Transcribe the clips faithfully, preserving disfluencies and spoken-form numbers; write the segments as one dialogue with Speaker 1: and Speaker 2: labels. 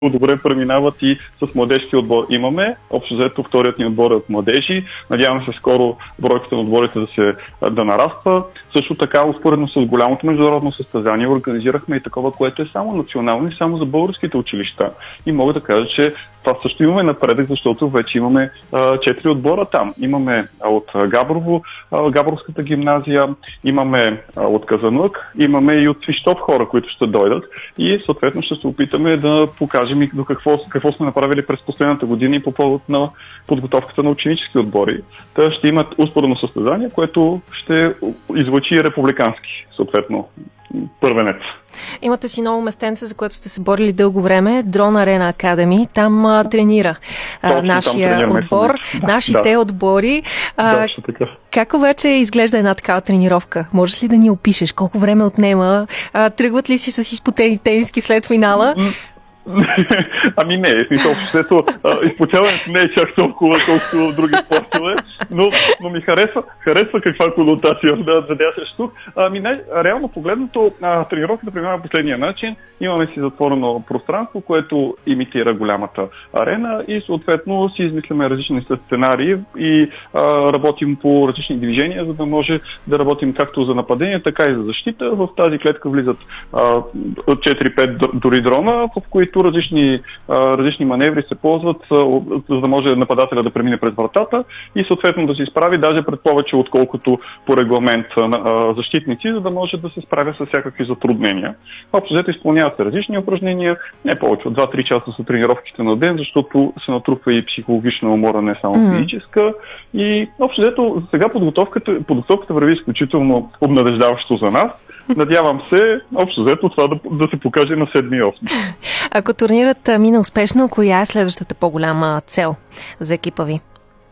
Speaker 1: добре преминават и с младежки отбор. Имаме, общо взето вторият ни отбор е от младежи. Надяваме се скоро бройката на отборите да се да нараства. Също така, успоредно с голямото международно състезание, организирахме и такова, което е само национално и само за българските училища. И мога да кажа, че това също имаме напредък, защото вече имаме четири отбора там. Имаме а, от Габрово, а, Габровската гимназия, имаме а, от Казанлък, имаме и от Свищов хора, които ще дойдат и съответно ще се опитаме да покажем и до какво, какво сме направили през последната година и по повод на подготовката на ученически отбори. Та ще имат успоредно състезание, което ще излъчи републикански, съответно, първенец.
Speaker 2: Имате си ново местенце, за което сте се борили дълго време, Drone Arena Academy. Там а, тренира а, Точно, нашия там отбор, да, нашите да. отбори. А,
Speaker 1: да, така.
Speaker 2: Как обаче изглежда една такава тренировка? Можеш ли да ни опишеш? Колко време отнема? А, тръгват ли си с изпотени тениски след финала?
Speaker 1: Ами не, смисъл, обществото, изпочаването не е чак толкова, колкото в други спортове, но, но ми харесва, харесва каква конотация да задя срещу. Ами не, реално погледнато, тренировката преминава последния начин. Имаме си затворено пространство, което имитира голямата арена и съответно си измисляме различни сценарии и а, работим по различни движения, за да може да работим както за нападение, така и за защита. В тази клетка влизат а, четири-пет дори дрона, в които различни, а, различни маневри се ползват, а, за да може нападателя да премине през вратата и съответно да се изправи даже пред повече, отколкото по регламент а, защитници, за да може да се справя с всякакви затруднения. Общо взето изпълняват се различни упражнения, не повече от два-три часа са тренировките на ден, защото се натрупва и психологична умора, не само mm-hmm. физическа. И общо взето за сега подготовката, подготовката върви изключително обнадеждаващо за нас. Надявам се, общо взето, това да, да се покаже на седми и осми.
Speaker 2: Ако турнирът мина успешно, коя е следващата по-голяма цел за екипа ви?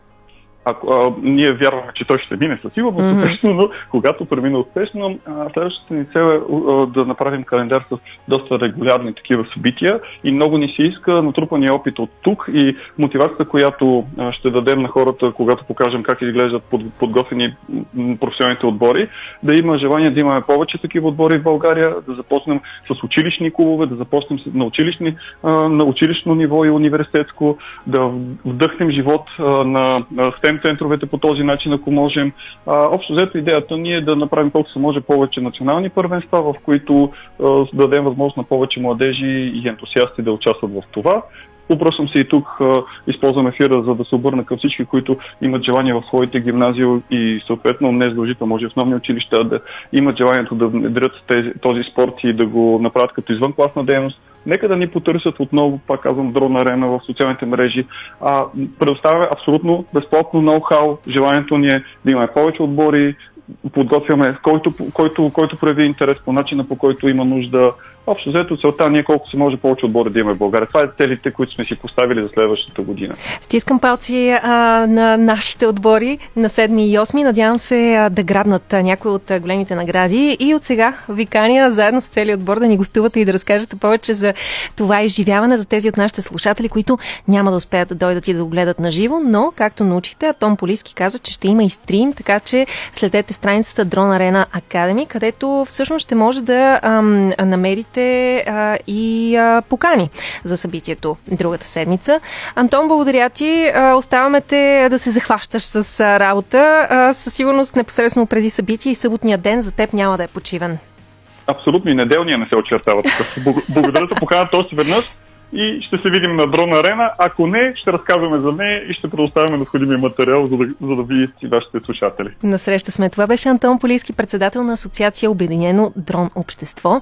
Speaker 1: Ако, а, ние вярваме, че той ще мине със сигурност mm-hmm. успешно, но когато премина успешно, а, следващата ни цел е а, да направим календар с доста регулярни такива събития и много ни се иска натрупания опит от тук и мотивацията, която а, ще дадем на хората, когато покажем как изглеждат под, подготвени професионалните отбори, да има желание да имаме повече такива отбори в България, да започнем с училищни клубове, да започнем на, училищни, а, на училищно ниво и университетско, да вдъхнем живот а, на, на центровете по този начин, ако можем. А, общо взето идеята ни е да направим колкото се може повече национални първенства, в които а, дадем възможност на повече младежи и ентусиасти да участват в това. Обръщам се и тук, а, използвам ефира, за да се обърна към всички, които имат желание в своите гимназии и съответно не задължително, може в основни училища да имат желанието да внедрят тези, този спорт и да го направят като извънкласна дейност. Нека да ни потърсят отново, пак казвам, Drone Arena в социалните мрежи. А, предоставяме абсолютно безплатно ноу-хау. Желанието ни е да имаме повече отбори, подготвяме който, който, който прояви интерес по начина, по който има нужда. Общо взето целта ние колко се може повече отбори да имаме в България. Това е целите, които сме си поставили за следващата година.
Speaker 2: Стискам палци а, на нашите отбори на седми и осми. Надявам се а, да грабнат а, някои от а, големите награди. И от сега ви каня заедно с целият отбор да ни гостувате и да разкажете повече за това изживяване за тези от нашите слушатели, които няма да успеят да дойдат и да го гледат на живо, но както научихте, Антон Полийски каза, че ще има и стрим, така че следете страницата Drone Arena Academy, където всъщност ще може да ам, намерите а, и а, покани за събитието другата седмица. Антон, благодаря ти. А, оставаме те да се захващаш с а, работа. А, със сигурност непосредствено преди събитие и съботния ден за теб няма да е почивен.
Speaker 1: Абсолютно и неделния не се очертава. Благодаря за поканата още веднъж и ще се видим на Drone Arena. Ако не, ще разказваме за нея и ще предоставяме необходимия материал, за да, за да видите и вашите слушатели.
Speaker 2: На среща сме. Това беше Антон Полийски, председател на Асоциация Обединено Дрон общество,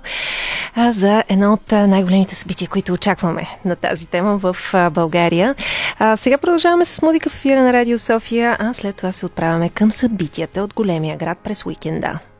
Speaker 2: за едно от най-големите събития, които очакваме на тази тема в България. А, сега продължаваме с музика в ефира на Радио София, а след това се отправяме към събитията от големия град през уикенда.